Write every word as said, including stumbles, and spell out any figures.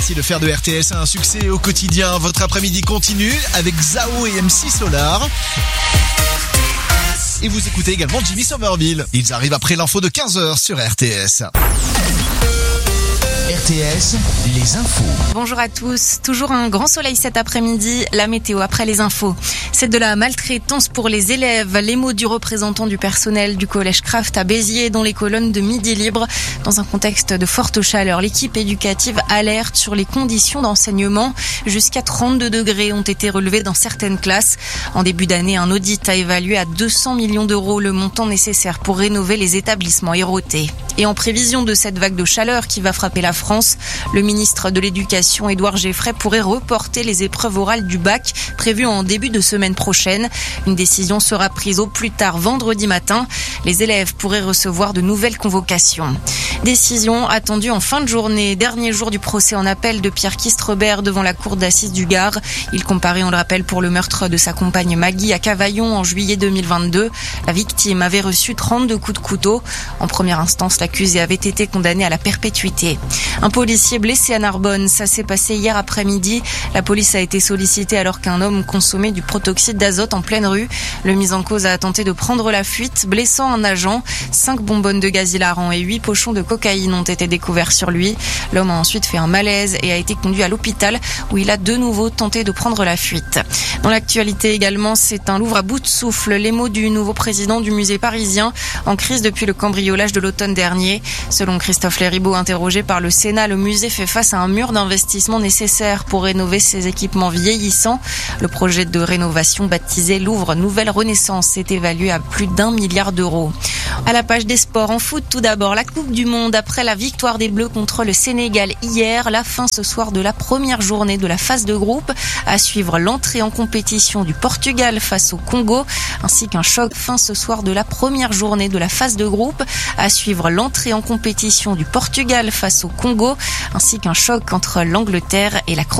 Merci de faire de R T S un succès au quotidien. Votre après-midi continue avec Zao et M C Solar. Et vous écoutez également Jimmy Somerville. Ils arrivent après l'info de quinze heures sur R T S. R T S, les infos. Bonjour à tous. Toujours un grand soleil cet après-midi. La météo après les infos. C'est de la maltraitance pour les élèves. Les mots du représentant du personnel du collège Kraft à Béziers dans les colonnes de Midi Libre. Dans un contexte de forte chaleur, l'équipe éducative alerte sur les conditions d'enseignement. Jusqu'à trente-deux degrés ont été relevés dans certaines classes. En début d'année, un audit a évalué à deux cents millions d'euros le montant nécessaire pour rénover les établissements érotés. Et en prévision de cette vague de chaleur qui va frapper la France, le ministre de l'Éducation, Édouard Geoffroy, pourrait reporter les épreuves orales du bac prévues en début de semaine prochaine. Une décision sera prise au plus tard vendredi matin. Les élèves pourraient recevoir de nouvelles convocations. Décision attendue en fin de journée. Dernier jour du procès en appel de Pierre Kistrebert devant la cour d'assises du Gard. Il comparait, on le rappelle, pour le meurtre de sa compagne Maggie à Cavaillon en juillet deux mille vingt-deux. La victime avait reçu trente-deux coups de couteau. En première instance, l'accusé avait été condamné à la perpétuité. Un policier blessé à Narbonne, ça s'est passé hier après-midi. La police a été sollicitée alors qu'un homme consommait du protoxyde d'azote en pleine rue. Le mis en cause a tenté de prendre la fuite, blessant un agent. Cinq bonbonnes de gaz hilarant et huit pochons de cocaïne ont été découverts sur lui. L'homme a ensuite fait un malaise et a été conduit à l'hôpital où il a de nouveau tenté de prendre la fuite. Dans l'actualité également, c'est un Louvre à bout de souffle. Les mots du nouveau président du musée parisien, en crise depuis le cambriolage de l'automne dernier. Selon Christophe Léribaud, interrogé par le Sénat, le musée fait face à un mur d'investissement nécessaire pour rénover ses équipements vieillissants. Le projet de rénovation baptisé Louvre Nouvelle Renaissance est évalué à plus d'un milliard d'euros. À la page des sports, en foot tout d'abord, la Coupe du Monde après la victoire des Bleus contre le Sénégal hier. La fin ce soir de la première journée de la phase de groupe. À suivre l'entrée en compétition du Portugal face au Congo, ainsi qu'un choc fin ce soir de la première journée de la phase de groupe. À suivre l'entrée en compétition du Portugal face au Congo, ainsi qu'un choc entre l'Angleterre et la Croatie.